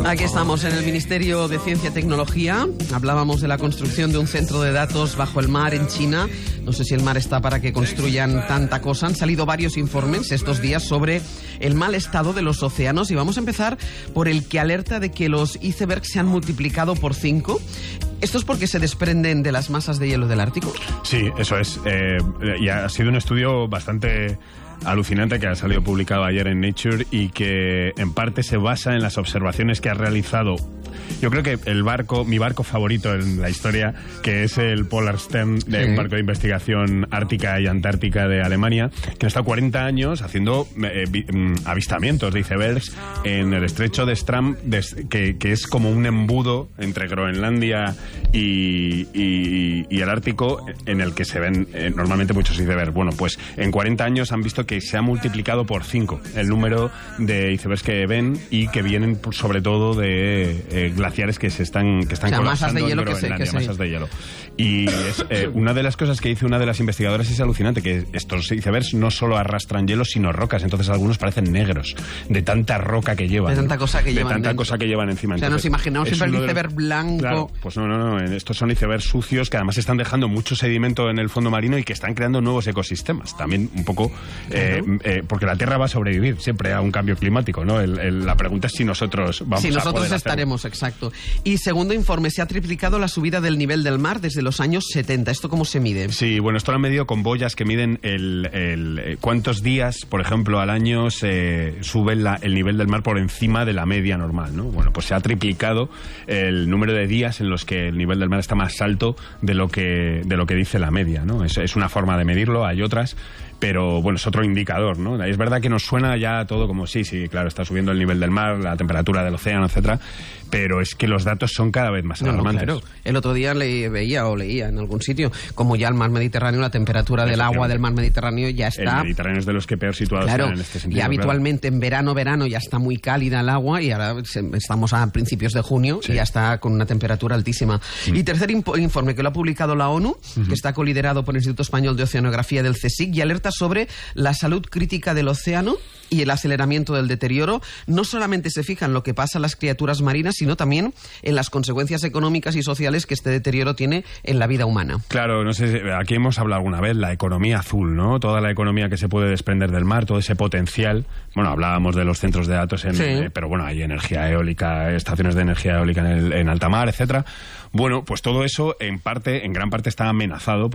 Aquí estamos en el Ministerio de Ciencia y Tecnología. Hablábamos de la construcción de un centro de datos bajo el mar en China. No sé si el mar está para que construyan tanta cosa. Han salido varios informes estos días sobre el mal estado de los océanos y vamos a empezar por el que alerta de que los icebergs se han multiplicado por 5. ¿Esto es porque se desprenden de las masas de hielo del Ártico? Sí, eso es. Y ha sido un estudio bastante alucinante que ha salido publicado ayer en Nature y que en parte se basa en las observaciones que ha realizado. Yo creo que mi barco favorito en la historia, que es el Polarstern, un barco de investigación ártica y antártica de Alemania, que ha estado 40 años haciendo avistamientos de icebergs en el estrecho de Stram, que es como un embudo entre Groenlandia y el Ártico, en el que se ven normalmente muchos icebergs. Bueno, pues en 40 años han visto que se ha multiplicado por 5 el número de icebergs que ven y que vienen sobre todo de glaciares que están colapsando masas de hielo en Groenlandia, masas de hielo. Y es, una de las cosas que dice una de las investigadoras es alucinante, que estos icebergs no solo arrastran hielo, sino rocas. Entonces algunos parecen negros, de tanta roca que llevan. De tanta cosa que llevan. De tanta cosa que llevan encima. O sea, entonces, nos imaginamos siempre el iceberg blanco. Claro, pues no. Estos son icebergs sucios que además están dejando mucho sedimento en el fondo marino y que están creando nuevos ecosistemas. También un poco, porque la Tierra va a sobrevivir siempre a un cambio climático, ¿no? La pregunta es si nosotros vamos a poder hacerlo. Si nosotros estaremos, exacto. Y segundo informe, se ha triplicado la subida del nivel del mar desde los años 70. ¿Esto cómo se mide? Sí, bueno, esto lo han medido con boyas que miden cuántos días, por ejemplo, al año se sube el nivel del mar por encima de la media normal, ¿no? Bueno, pues se ha triplicado el número de días en los que el nivel del mar está más alto de lo que dice la media, ¿no? Es una forma de medirlo, hay otras, pero bueno, es otro indicador, ¿no? Es verdad que nos suena ya todo como sí, claro, está subiendo el nivel del mar, la temperatura del océano, etcétera, pero es que los datos son cada vez más alarmantes. Claro. El otro día leía en algún sitio, como ya el mar Mediterráneo, la temperatura del agua del mar Mediterráneo ya está... El Mediterráneo es de los que peor situados están en este sentido. Y habitualmente en verano ya está muy cálida el agua y ahora estamos a principios de junio y ya está con una temperatura altísima. Y tercer informe que lo ha publicado la ONU, que está coliderado por el Instituto Español de Oceanografía del CSIC y alerta sobre la salud crítica del océano y el aceleramiento del deterioro. No solamente se fija en lo que pasa a las criaturas marinas, sino también en las consecuencias económicas y sociales que este deterioro tiene en la vida humana. Claro, no sé, aquí hemos hablado alguna vez, la economía azul, ¿no? Toda la economía que se puede desprender del mar, todo ese potencial. Bueno, hablábamos de los centros de datos, pero bueno, hay energía eólica, estaciones de energía eólica en alta mar, etcétera. Bueno, pues todo eso en gran parte está amenazado